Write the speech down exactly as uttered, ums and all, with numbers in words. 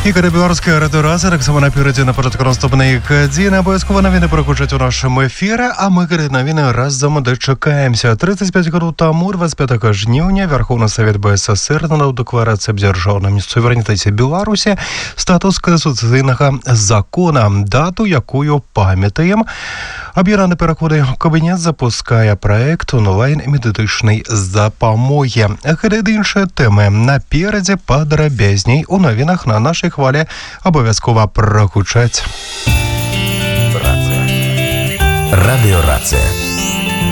Ігор Білорський, Радіо Раса, так само напереді на початку наступної години. Обов'язково новини прокучать у нашому ефірі, а ми перед новини разом дочекаємося. тридцять п'ять років тому, двадцять п'ятого жнівня, Верховний Совет БССР надав декларацію об державному суверенітеті Білорусі статус конституційного закону, дату якою пам'ятаємо. Об'єднані переходи кабінет запускає проект онлайн-медичної допомоги. Хеди інші теми напереді подробязней у новинах на нашій хвалі обов'язково прокучать. Радіо Рація.